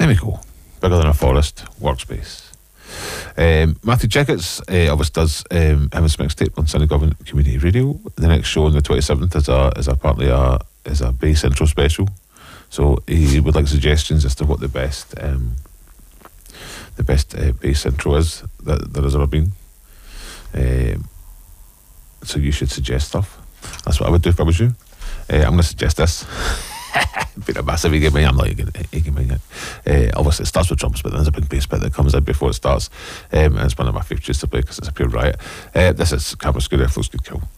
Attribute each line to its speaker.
Speaker 1: Here we go. Bigger Than a Forest, Workspace. Matthew Jackett's obviously does him and mixtape on Sunny Government Community Radio. The next show on the 27th is apparently a bass intro special. So he would like suggestions as to what the best bass intro is that there has ever been. So you should suggest stuff. That's what I would do if I was you. I'm going to suggest this. Been a massive Iggy Ming. I'm not Iggy Ming yet. Obviously it starts with drums, but then there's a big bass bit that comes in before it starts, and it's one of my favourites to play because it's a pure riot. This is Camera Scooter, Flows Good Kill.